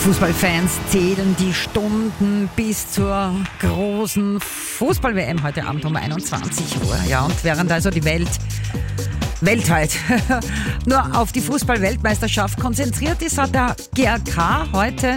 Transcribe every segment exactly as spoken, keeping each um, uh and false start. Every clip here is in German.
Fußballfans zählen die Stunden bis zur großen Fußball-W M heute Abend um einundzwanzig Uhr. Ja, und während also die Welt weltweit nur auf die Fußball-Weltmeisterschaft konzentriert ist, hat der G A K heute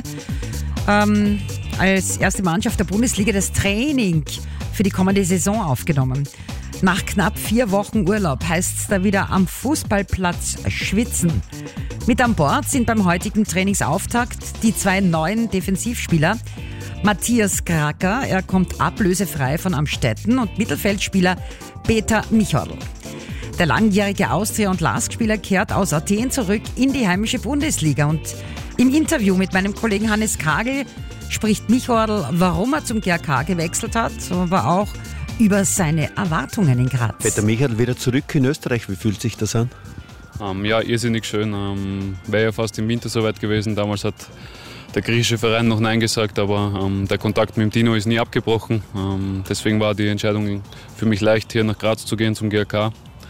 ähm, als erste Mannschaft der Bundesliga das Training für die kommende Saison aufgenommen. Nach knapp vier Wochen Urlaub heißt es da wieder am Fußballplatz schwitzen. Mit an Bord sind beim heutigen Trainingsauftakt die zwei neuen Defensivspieler. Matthias Kracker, er kommt ablösefrei von Amstetten, und Mittelfeldspieler Peter Michodl. Der langjährige Austria- und Lask-Spieler kehrt aus Athen zurück in die heimische Bundesliga. Und im Interview mit meinem Kollegen Hannes Kagel spricht Michodl, warum er zum G A K gewechselt hat, aber auch über seine Erwartungen in Graz. Peter Michodl wieder zurück in Österreich. Wie fühlt sich das an? Ähm, ja, irrsinnig schön. Ähm, Wäre ja fast im Winter soweit gewesen. Damals hat der griechische Verein noch Nein gesagt, aber ähm, der Kontakt mit dem Dino ist nie abgebrochen. Ähm, deswegen war die Entscheidung für mich leicht, hier nach Graz zu gehen zum G A K.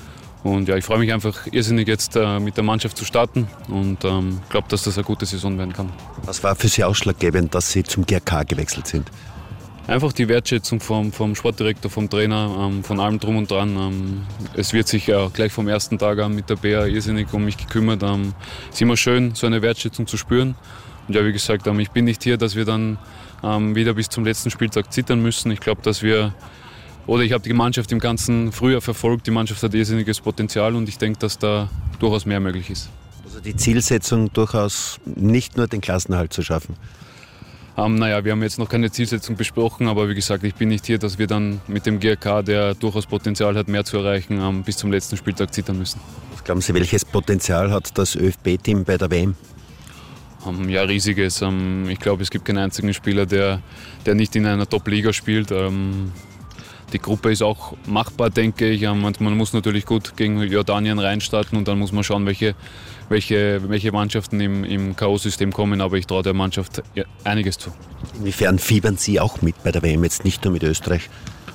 Und ja, ich freue mich einfach irrsinnig jetzt äh, mit der Mannschaft zu starten und ähm, glaube, dass das eine gute Saison werden kann. Was war für Sie ausschlaggebend, dass Sie zum G A K gewechselt sind? Einfach die Wertschätzung vom, vom Sportdirektor, vom Trainer, ähm, von allem drum und dran. Ähm, es wird sich ja gleich vom ersten Tag an mit der B A irrsinnig um mich gekümmert. Ähm, es ist immer schön, so eine Wertschätzung zu spüren. Und ja, wie gesagt, ähm, ich bin nicht hier, dass wir dann ähm, wieder bis zum letzten Spieltag zittern müssen. Ich glaube, dass wir, oder ich habe die Mannschaft im ganzen Frühjahr verfolgt. Die Mannschaft hat irrsinniges Potenzial und ich denke, dass da durchaus mehr möglich ist. Also die Zielsetzung durchaus nicht nur den Klassenerhalt zu schaffen. Ähm, naja, wir haben jetzt noch keine Zielsetzung besprochen, aber wie gesagt, ich bin nicht hier, dass wir dann mit dem G A K, der durchaus Potenzial hat, mehr zu erreichen, ähm, bis zum letzten Spieltag zittern müssen. Was glauben Sie, welches Potenzial hat das ÖFB-Team bei der W M? Ähm, ja, riesiges. Ähm, ich glaube, es gibt keinen einzigen Spieler, der, der nicht in einer Top-Liga spielt. Ähm, die Gruppe ist auch machbar, denke ich. Ähm, man muss natürlich gut gegen Jordanien reinstarten und dann muss man schauen, welche welche, welche Mannschaften im, im K O-System kommen, aber ich traue der Mannschaft einiges zu. Inwiefern fiebern Sie auch mit bei der W M, jetzt nicht nur mit Österreich?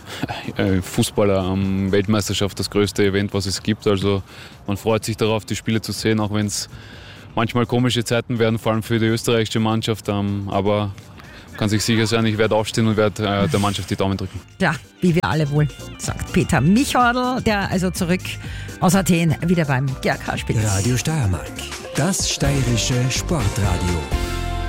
Fußballer, ähm, Weltmeisterschaft, das größte Event, was es gibt. Also man freut sich darauf, die Spiele zu sehen, auch wenn es manchmal komische Zeiten werden, vor allem für die österreichische Mannschaft. Ähm, aber kann sich sicher sein, ich werde aufstehen und werde äh, der Mannschaft die Daumen drücken. Ja, wie wir alle wohl, sagt Peter Michodl, der also zurück aus Athen wieder beim G A K spielt. Radio Steiermark, das steirische Sportradio.